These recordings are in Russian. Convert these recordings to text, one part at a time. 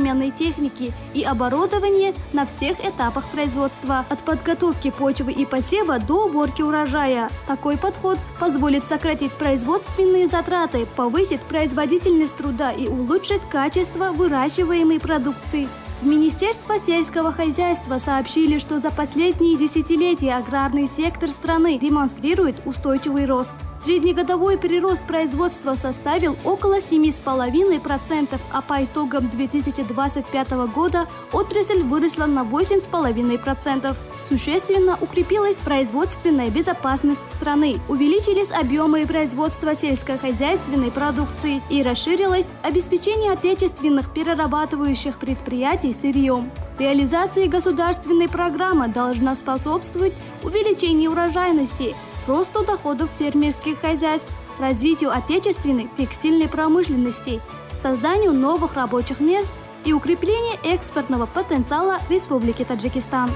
современной техники и оборудования на всех этапах производства, от подготовки почвы и посева до уборки урожая. Такой подход позволит сократить производственные затраты, повысит производительность труда и улучшит качество выращиваемой продукции. В Министерстве сельского хозяйства сообщили, что за последние десятилетия аграрный сектор страны демонстрирует устойчивый рост. Среднегодовой прирост производства составил около 7,5%, а по итогам 2025 года отрасль выросла на 8,5%. Существенно укрепилась производственная безопасность страны, увеличились объемы производства сельскохозяйственной продукции и расширилось обеспечение отечественных перерабатывающих предприятий сырьем. Реализация государственной программы должна способствовать увеличению урожайности, росту доходов фермерских хозяйств, развитию отечественной текстильной промышленности, созданию новых рабочих мест и укреплению экспортного потенциала Республики Таджикистан.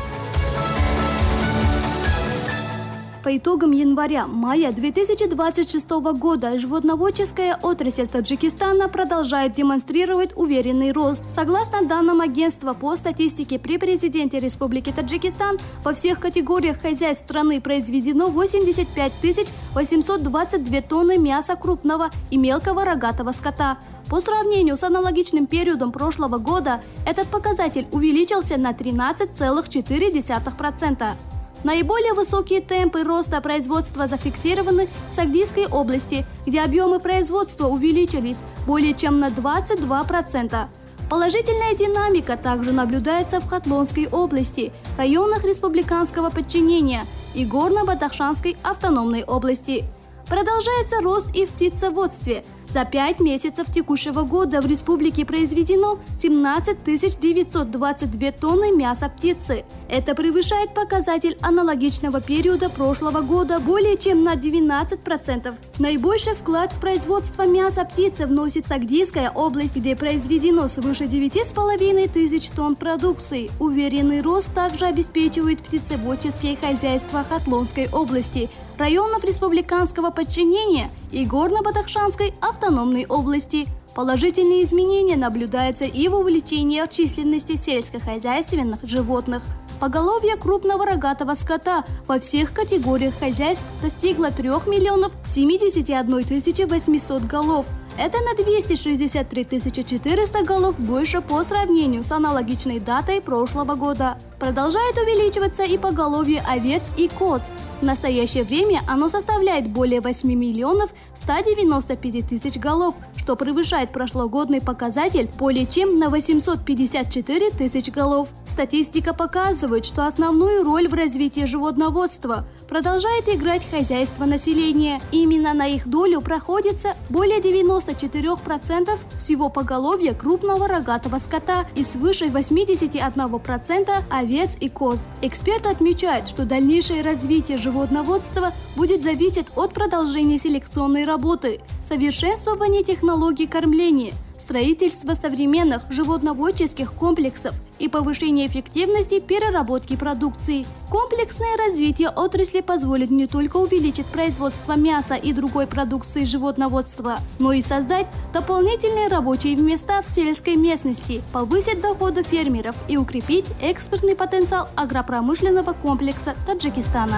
По итогам января-мая 2026 года животноводческая отрасль Таджикистана продолжает демонстрировать уверенный рост. Согласно данным агентства по статистике при президенте Республики Таджикистан, во всех категориях хозяйств страны произведено 85 822 тонны мяса крупного и мелкого рогатого скота. По сравнению с аналогичным периодом прошлого года этот показатель увеличился на 13,4%. Наиболее высокие темпы роста производства зафиксированы в Сагдийской области, где объемы производства увеличились более чем на 22%. Положительная динамика также наблюдается в Хатлонской области, районах республиканского подчинения и Горно-Бадахшанской автономной области. Продолжается рост и в птицеводстве. За 5 месяцев текущего года в республике произведено 17 922 тонны мяса птицы. Это превышает показатель аналогичного периода прошлого года более чем на 12%. Наибольший вклад в производство мяса птицы вносит Сагдийская область, где произведено свыше 9,5 тысяч тонн продукции. Уверенный рост также обеспечивает птицеводческие хозяйства Хатлонской области, районов республиканского подчинения и Горно-Бадахшанской автономной области. Положительные изменения наблюдаются и в увеличении численности сельскохозяйственных животных. Поголовье крупного рогатого скота во всех категориях хозяйств достигло 3 миллионов 71 тысячи 800 голов. Это на 263 400 голов больше по сравнению с аналогичной датой прошлого года. Продолжает увеличиваться и поголовье овец и коз. В настоящее время оно составляет более 8 миллионов 195 тысяч голов, что превышает прошлогодний показатель более чем на 854 тысяч голов. Статистика показывает, что основную роль в развитии животноводства продолжает играть хозяйство населения. Именно на их долю проходится более 94% всего поголовья крупного рогатого скота и свыше 81% овец и коз. Эксперты отмечают, что дальнейшее развитие животноводства будет зависеть от продолжения селекционной работы, совершенствования технологий кормления, строительства современных животноводческих комплексов и повышения эффективности переработки продукции. Комплексное развитие отрасли позволит не только увеличить производство мяса и другой продукции животноводства, но и создать дополнительные рабочие места в сельской местности, повысить доходы фермеров и укрепить экспортный потенциал агропромышленного комплекса Таджикистана.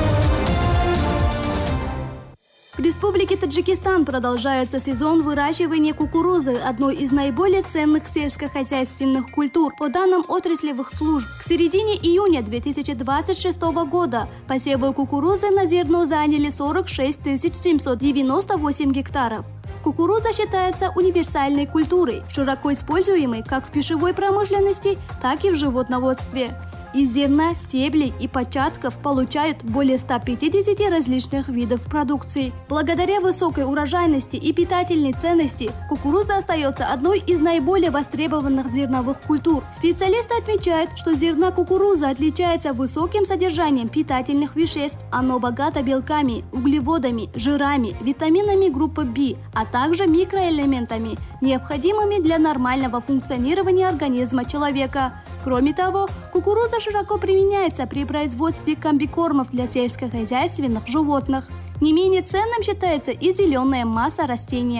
В Республике Таджикистан продолжается сезон выращивания кукурузы, одной из наиболее ценных сельскохозяйственных культур. По данным отраслевых служб, к середине июня 2026 года посевы кукурузы на зерно заняли 46 798 гектаров. Кукуруза считается универсальной культурой, широко используемой как в пищевой промышленности, так и в животноводстве. Из зерна, стеблей и початков получают более 150 различных видов продукции. Благодаря высокой урожайности и питательной ценности кукуруза остается одной из наиболее востребованных зерновых культур. Специалисты отмечают, что зерно кукурузы отличается высоким содержанием питательных веществ. Оно богато белками, углеводами, жирами, витаминами группы В, а также микроэлементами, необходимыми для нормального функционирования организма человека. Кроме того, кукуруза широко применяется при производстве комбикормов для сельскохозяйственных животных. Не менее ценным считается и зеленая масса растения.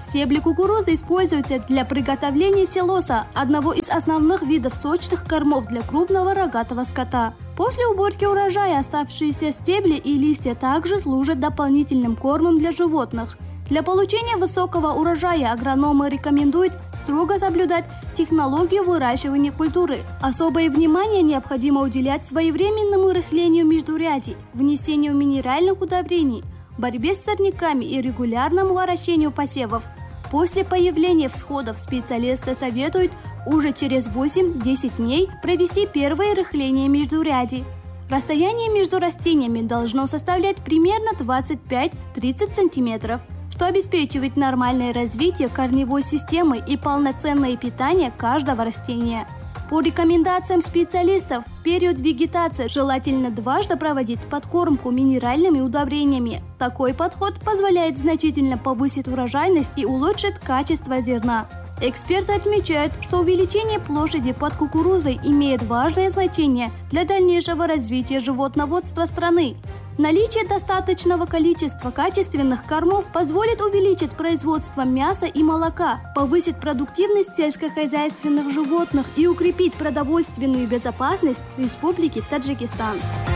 Стебли кукурузы используются для приготовления силоса, одного из основных видов сочных кормов для крупного рогатого скота. После уборки урожая оставшиеся стебли и листья также служат дополнительным кормом для животных. Для получения высокого урожая агрономы рекомендуют строго соблюдать технологию выращивания культуры. Особое внимание необходимо уделять своевременному рыхлению междурядий, внесению минеральных удобрений, борьбе с сорняками и регулярному орощению посевов. После появления всходов специалисты советуют уже через 8-10 дней провести первое рыхление междурядий. Расстояние между растениями должно составлять примерно 25-30 см, что обеспечивает нормальное развитие корневой системы и полноценное питание каждого растения. По рекомендациям специалистов, в период вегетации желательно дважды проводить подкормку минеральными удобрениями. Такой подход позволяет значительно повысить урожайность и улучшит качество зерна. Эксперты отмечают, что увеличение площади под кукурузой имеет важное значение для дальнейшего развития животноводства страны. Наличие достаточного количества качественных кормов позволит увеличить производство мяса и молока, повысить продуктивность сельскохозяйственных животных и укрепить продовольственную безопасность Республики Таджикистан.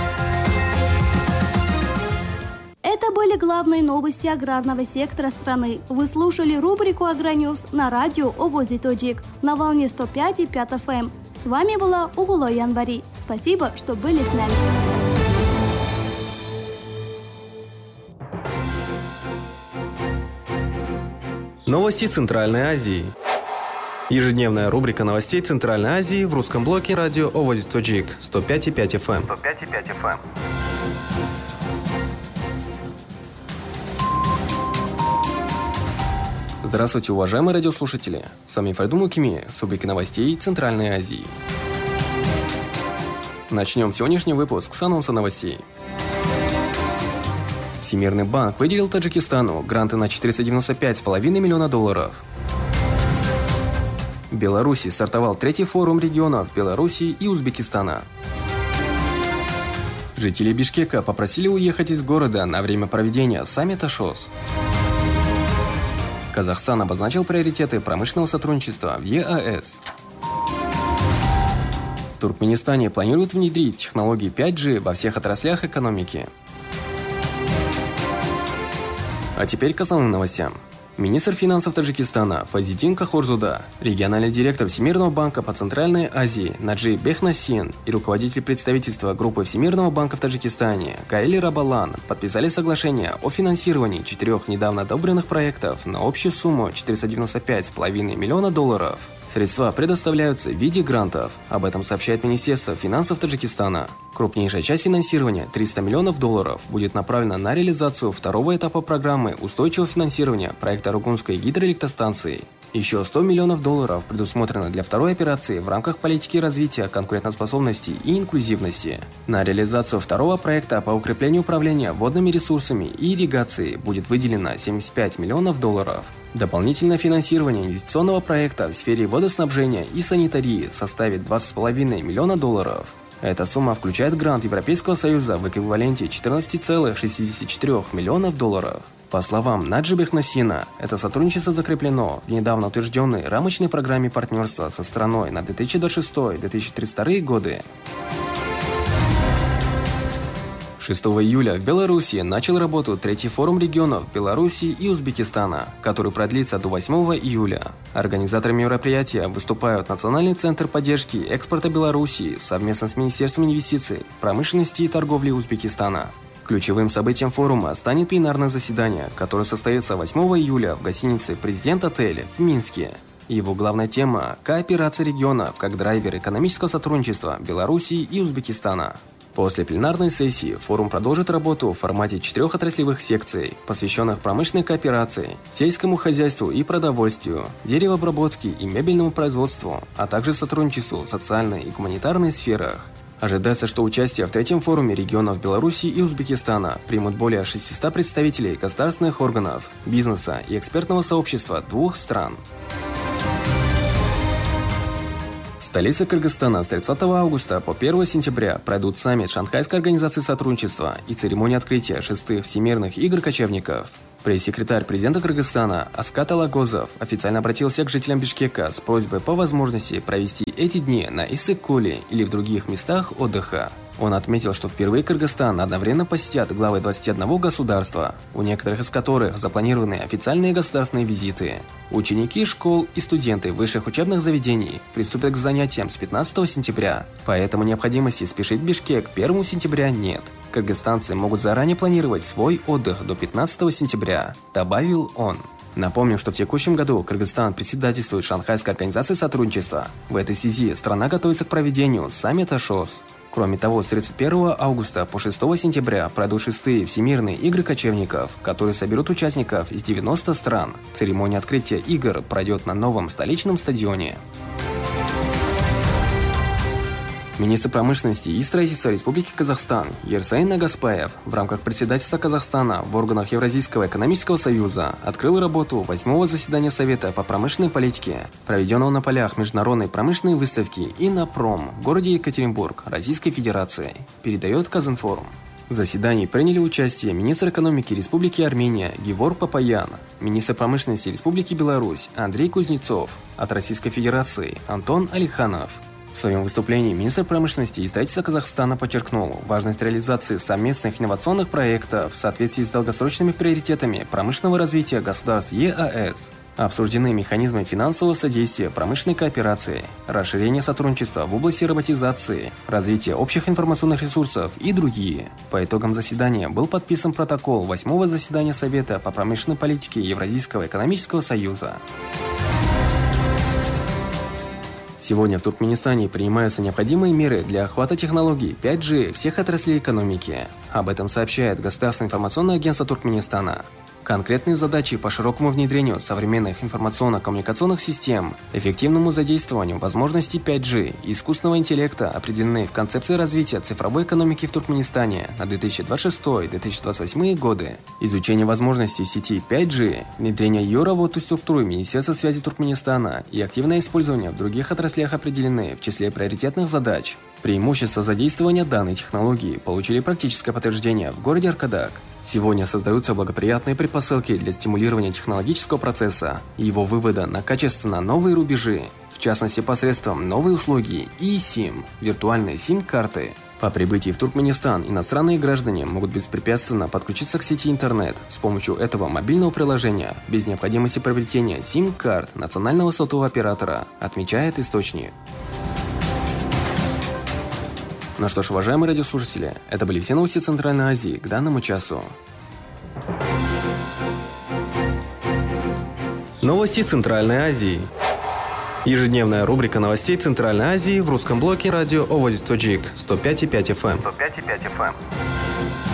Это были главные новости аграрного сектора страны. Вы слушали рубрику «Агроньюз» на радио Овози Тоджик на волне 105,5 FM. С вами была Угуло Январи. Спасибо, что были с нами. Новости Центральной Азии. Ежедневная рубрика новостей Центральной Азии в русском блоке радио Овози Тоджик 105,5 FM. Здравствуйте, уважаемые радиослушатели! С вами Файдун Мукими с рубрики новостей Центральной Азии. Начнем сегодняшний выпуск с анонса новостей. Всемирный банк выделил Таджикистану гранты на $495,5 миллиона. В Беларуси стартовал третий форум регионов Беларуси и Узбекистана. Жители Бишкека попросили уехать из города на время проведения саммита ШОС. Казахстан обозначил приоритеты промышленного сотрудничества в ЕАЭС. В Туркменистане планируют внедрить технологии 5G во всех отраслях экономики. А теперь к основным новостям. Министр финансов Таджикистана Фазидин Кахорзуда, региональный директор Всемирного банка по Центральной Азии Наджи Бехнасин и руководитель представительства группы Всемирного банка в Таджикистане Каэли Рабалан подписали соглашение о финансировании 4 недавно одобренных проектов на общую сумму $495,5 миллиона. Средства предоставляются в виде грантов. Об этом сообщает Министерство финансов Таджикистана. Крупнейшая часть финансирования, $300 миллионов, будет направлена на реализацию второго этапа программы устойчивого финансирования проекта Ругунской гидроэлектростанции. Еще $100 миллионов предусмотрено для второй операции в рамках политики развития конкурентоспособности и инклюзивности. На реализацию второго проекта по укреплению управления водными ресурсами и ирригацией будет выделено $75 миллионов. Дополнительное финансирование инвестиционного проекта в сфере водоснабжения и санитарии составит $20,5 миллиона. Эта сумма включает грант Европейского Союза в эквиваленте $14,64 миллионов. По словам Наджи Бехнасина, это сотрудничество закреплено в недавно утвержденной рамочной программе партнерства со страной на 2026-2032 годы. 6 июля в Беларуси начал работу третий форум регионов Беларуси и Узбекистана, который продлится до 8 июля. Организаторами мероприятия выступают Национальный центр поддержки экспорта Беларуси совместно с Министерством инвестиций, промышленности и торговли Узбекистана. Ключевым событием форума станет пленарное заседание, которое состоится 8 июля в гостинице «Президент Отель» в Минске. Его главная тема – кооперация регионов как драйвер экономического сотрудничества Беларуси и Узбекистана. После пленарной сессии форум продолжит работу в формате 4 отраслевых секций, посвященных промышленной кооперации, сельскому хозяйству и продовольствию, деревообработке и мебельному производству, а также сотрудничеству в социальной и гуманитарной сферах. Ожидается, что участие в третьем форуме регионов Беларуси и Узбекистана примут более 600 представителей государственных органов, бизнеса и экспертного сообщества двух стран. В столице Кыргызстана с 30 августа по 1 сентября пройдут саммит Шанхайской организации сотрудничества и церемония открытия 6-х Всемирных игр кочевников. Пресс-секретарь президента Кыргызстана Аскат Алагозов официально обратился к жителям Бишкека с просьбой по возможности провести эти дни на Иссык-Куле или в других местах отдыха. Он отметил, что впервые Кыргызстан одновременно посетят главы 21 государства, у некоторых из которых запланированы официальные государственные визиты. Ученики школ и студенты высших учебных заведений приступят к занятиям с 15 сентября, поэтому необходимости спешить в Бишкек 1 сентября нет. Кыргызстанцы могут заранее планировать свой отдых до 15 сентября, добавил он. Напомним, что в текущем году Кыргызстан председательствует Шанхайской организации сотрудничества. В этой связи страна готовится к проведению саммита ШОС. Кроме того, с 31 августа по 6 сентября пройдут 6-е Всемирные игры кочевников, которые соберут участников из 90 стран. Церемония открытия игр пройдет на новом столичном стадионе. Министр промышленности и строительства Республики Казахстан Ерсейн Нагаспаев в рамках председательства Казахстана в органах Евразийского экономического союза открыл работу 8-го заседания Совета по промышленной политике, проведенного на полях Международной промышленной выставки «Иннопром» в городе Екатеринбург, Российской Федерации, передает Казинформ. В заседании приняли участие министр экономики Республики Армения Гевор Папаян, министр промышленности Республики Беларусь Андрей Кузнецов, от Российской Федерации Антон Алиханов. В своем выступлении министр промышленности и строительства Казахстана подчеркнул важность реализации совместных инновационных проектов в соответствии с долгосрочными приоритетами промышленного развития государств ЕАЭС. Обсуждены механизмы финансового содействия промышленной кооперации, расширение сотрудничества в области роботизации, развитие общих информационных ресурсов и другие. По итогам заседания был подписан протокол 8-го заседания Совета по промышленной политике Евразийского экономического союза. Сегодня в Туркменистане принимаются необходимые меры для охвата технологий 5G всех отраслей экономики. Об этом сообщает Государственное информационное агентство Туркменистана. Конкретные задачи по широкому внедрению современных информационно-коммуникационных систем, эффективному задействованию возможностей 5G и искусственного интеллекта определены в концепции развития цифровой экономики в Туркменистане на 2026-2028 годы. Изучение возможностей сети 5G, внедрение ее работы в структуры Министерства связи Туркменистана и активное использование в других отраслях определены в числе приоритетных задач. Преимущества задействования данной технологии получили практическое подтверждение в городе Аркадак. Сегодня создаются благоприятные предпосылки для стимулирования технологического процесса и его вывода на качественно новые рубежи, в частности посредством новой услуги eSIM – виртуальные SIM-карты. По прибытии в Туркменистан иностранные граждане могут беспрепятственно подключиться к сети интернет с помощью этого мобильного приложения без необходимости приобретения SIM-карт национального сотового оператора, отмечает источник. Ну что ж, уважаемые радиослушатели, это были все новости Центральной Азии к данному часу. Новости Центральной Азии. Ежедневная рубрика новостей Центральной Азии в русском блоке радио Оводи Тоджик 105,5 FM.